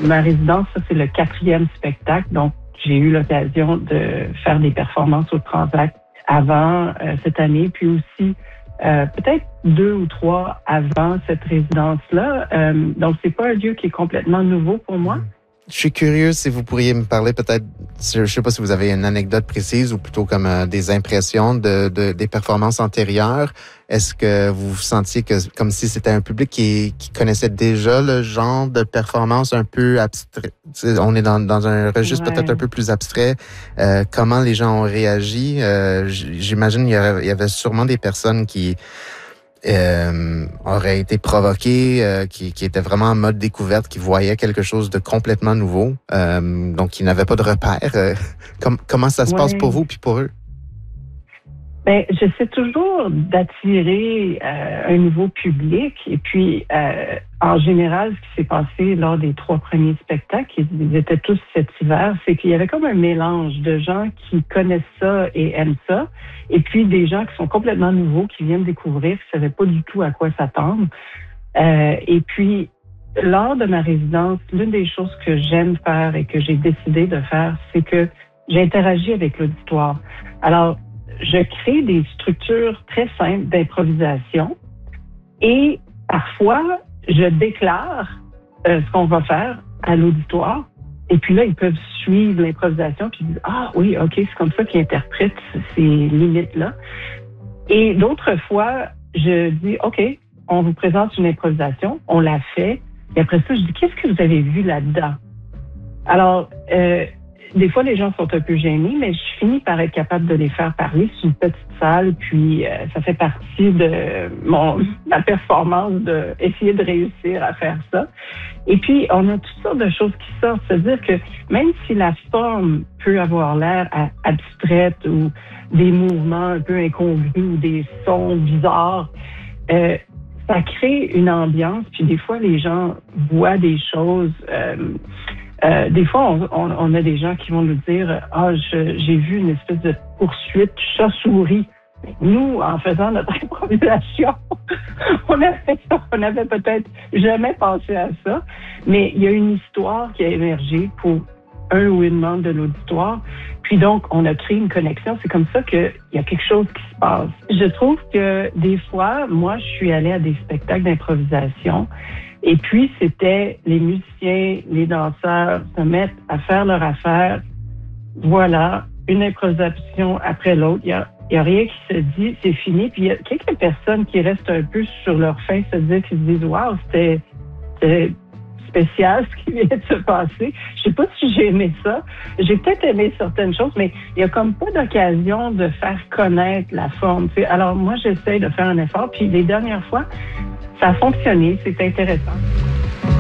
ma résidence, ça, c'est le 4e spectacle. Donc, j'ai eu l'occasion de faire des performances au Transact avant cette année, puis aussi peut-être 2 ou 3 avant cette résidence-là. Donc, c'est pas un lieu qui est complètement nouveau pour moi. Je suis curieux si vous pourriez me parler peut-être, je sais pas si vous avez une anecdote précise ou plutôt comme des impressions des performances antérieures. Est-ce que vous sentiez que comme si c'était un public qui connaissait déjà le genre de performance un peu abstrait? On est dans un registre peut-être un peu plus abstrait. Comment les gens ont réagi? J'imagine il y avait sûrement des personnes qui auraient été provoqués, qui étaient vraiment en mode découverte, qui voyaient quelque chose de complètement nouveau, donc qui n'avaient pas de repères. Comment ça se passe pour vous puis pour eux? Ben, j'essaie toujours d'attirer un nouveau public. Et puis, en général, ce qui s'est passé lors des 3 premiers spectacles, ils étaient tous cet hiver, c'est qu'il y avait comme un mélange de gens qui connaissent ça et aiment ça, et puis des gens qui sont complètement nouveaux, qui viennent découvrir, qui ne savaient pas du tout à quoi s'attendre. Et puis, lors de ma résidence, l'une des choses que j'aime faire et que j'ai décidé de faire, c'est que j'interagis avec l'auditoire. Alors, je crée des structures très simples d'improvisation et parfois, je déclare ce qu'on va faire à l'auditoire. Et puis là, ils peuvent suivre l'improvisation puis dire « Ah oui, OK, c'est comme ça qu'ils interprètent ces limites-là. » Et d'autres fois, je dis « OK, on vous présente une improvisation, on la fait. » Et après ça, je dis « Qu'est-ce que vous avez vu là-dedans? » Alors, des fois, les gens sont un peu gênés, mais je finis par être capable de les faire parler. C'est une petite salle, puis ça fait partie de ma performance d'essayer de réussir à faire ça. Et puis, on a toutes sortes de choses qui sortent. C'est-à-dire que même si la forme peut avoir l'air abstraite ou des mouvements un peu incongrus ou des sons bizarres, ça crée une ambiance. Puis des fois, les gens voient des choses... des fois, on a des gens qui vont nous dire « Ah, j'ai vu une espèce de poursuite chat-souris. » Nous, en faisant notre improvisation, on avait peut-être jamais pensé à ça, mais il y a une histoire qui a émergé pour un ou une membre de l'auditoire. Puis donc, on a créé une connexion. C'est comme ça qu'il y a quelque chose qui se passe. Je trouve que des fois, moi, je suis allée à des spectacles d'improvisation. Et puis, c'était les musiciens, les danseurs se mettent à faire leur affaire. Voilà, une improvisation après l'autre. Il y a rien qui se dit, c'est fini. Puis, il y a quelques personnes qui restent un peu sur leur faim, qui se disent « Wow, c'était spécial ce qui vient de se passer. » Je sais pas si j'ai aimé ça. J'ai peut-être aimé certaines choses, mais il y a comme pas d'occasion de faire connaître la forme. Tu sais. Alors, moi, j'essaie de faire un effort. Puis, les dernières fois, ça a fonctionné, c'est intéressant.